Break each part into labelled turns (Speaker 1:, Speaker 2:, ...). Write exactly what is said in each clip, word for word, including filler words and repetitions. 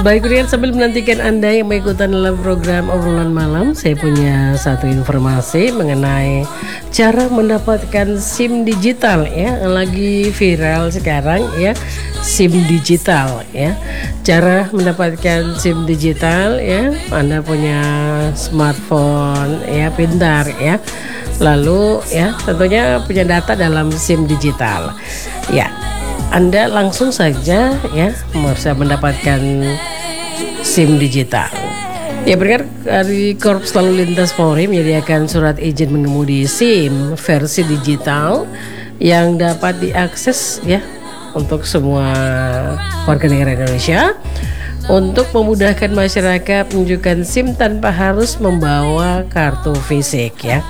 Speaker 1: Baik pendengar, sambil menantikan Anda yang mengikuti dalam program obrolan malam, saya punya satu informasi mengenai cara mendapatkan SIM digital ya, yang lagi viral sekarang ya, SIM digital ya. Cara mendapatkan SIM digital ya, Anda punya smartphone ya pintar ya. Lalu ya, tentunya punya data dalam SIM digital. Ya, Anda langsung saja ya bisa mendapatkan SIM digital. Ya, benar, dari Korps Lalu Lintas Polri menyediakan surat izin mengemudi SIM versi digital yang dapat diakses ya untuk semua warga negara Indonesia untuk memudahkan masyarakat menunjukkan SIM tanpa harus membawa kartu fisik ya.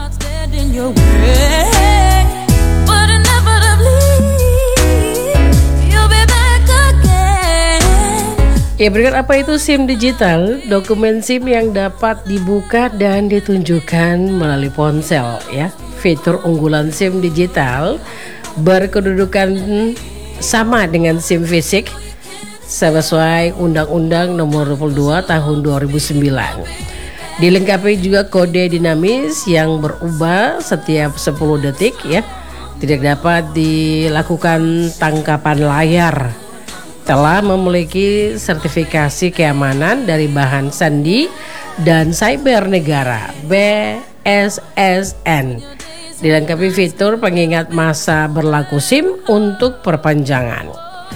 Speaker 1: Ya, berikut apa itu SIM digital? Dokumen SIM yang dapat dibuka dan ditunjukkan melalui ponsel ya. Fitur unggulan SIM digital berkedudukan sama dengan SIM fisik sesuai Undang-Undang Nomor dua puluh dua Tahun dua ribu sembilan. Dilengkapi juga kode dinamis yang berubah setiap sepuluh detik ya. Tidak dapat dilakukan tangkapan layar. Telah memiliki sertifikasi keamanan dari Bahan Sandi dan Cyber Negara B S S N. Dilengkapi fitur pengingat masa berlaku SIM untuk perpanjangan.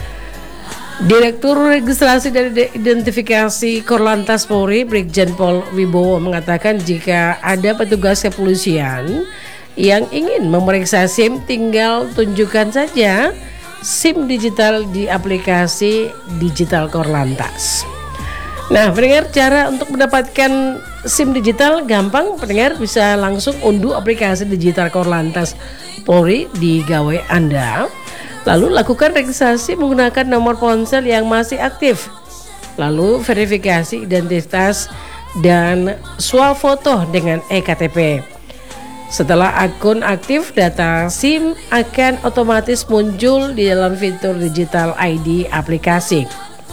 Speaker 1: Direktur Registrasi dan Identifikasi Korlantas Polri Brigjen Pol Wibowo mengatakan jika ada petugas kepolisian yang ingin memeriksa SIM, tinggal tunjukkan saja SIM digital di aplikasi Digital Korlantas. Nah, pendengar, cara untuk mendapatkan SIM digital gampang. Pendengar bisa langsung unduh aplikasi Digital Korlantas Polri di gawai Anda. Lalu lakukan registrasi menggunakan nomor ponsel yang masih aktif. Lalu verifikasi identitas dan swafoto dengan e K T P. Setelah akun aktif, data SIM akan otomatis muncul di dalam fitur digital I D aplikasi.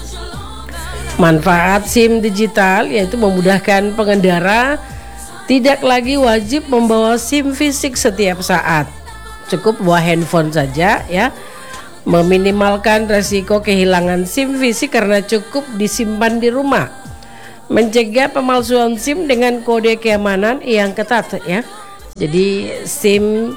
Speaker 1: Manfaat SIM digital yaitu memudahkan pengendara tidak lagi wajib membawa SIM fisik setiap saat. Cukup bawa handphone saja ya. Meminimalkan resiko kehilangan SIM fisik karena cukup disimpan di rumah. Mencegah pemalsuan SIM dengan kode keamanan yang ketat ya. Jadi SIM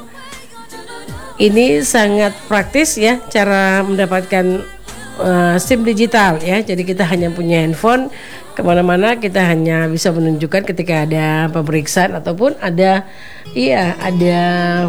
Speaker 1: ini sangat praktis ya cara mendapatkan uh, SIM digital ya. Jadi kita hanya punya handphone, kemana-mana kita hanya bisa menunjukkan ketika ada pemeriksaan ataupun ada iya ada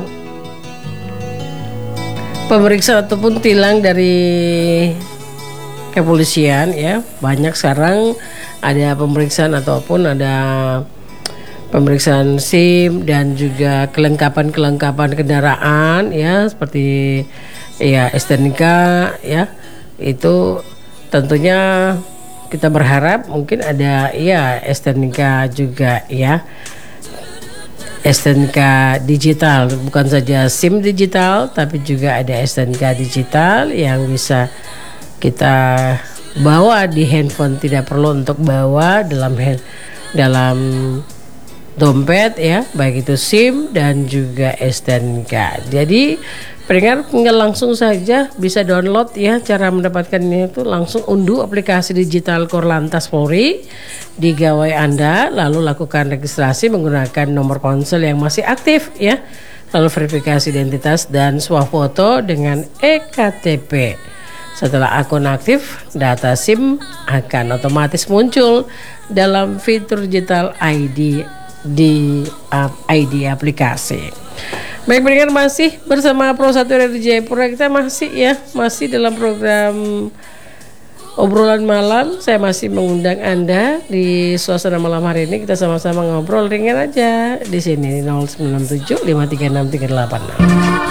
Speaker 1: pemeriksaan ataupun tilang dari kepolisian ya. Banyak sekarang ada pemeriksaan ataupun ada pemeriksaan SIM dan juga kelengkapan-kelengkapan kendaraan ya, seperti ya S T N K ya. Itu tentunya kita berharap mungkin ada ya S T N K juga ya. S T N K digital, bukan saja SIM digital tapi juga ada S T N K digital yang bisa kita bawa di handphone, tidak perlu untuk bawa dalam hand, dalam dompet ya, baik itu SIM dan juga S T N K. Jadi pendengar tinggal langsung saja bisa download ya, cara mendapatkannya itu langsung unduh aplikasi Digital Korlantas Polri di gawai Anda, lalu lakukan registrasi menggunakan nomor ponsel yang masih aktif ya, lalu verifikasi identitas dan swafoto dengan e K T P. Setelah akun aktif, data SIM akan otomatis muncul dalam fitur digital I D di uh, I D aplikasi. Baik pendengar, masih bersama Pro satu dari Jayapura. Kita masih ya masih dalam program obrolan malam. Saya masih mengundang Anda di suasana malam hari ini. Kita sama-sama ngobrol ringan aja di sini nol sembilan tujuh lima tiga enam tiga delapan enam.